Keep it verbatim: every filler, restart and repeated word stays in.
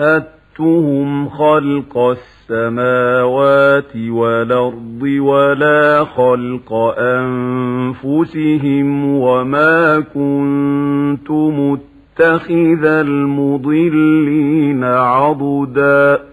أَشْهَدتُّهُمْ خَلْقَ السَّمَاوَاتِ وَالْأَرْضِ وَلَا خَلْقَ أَنفُسِهِمْ وَمَا كُنتُ مُتَّخِذَ الْمُضِلِّينَ عَضُدًا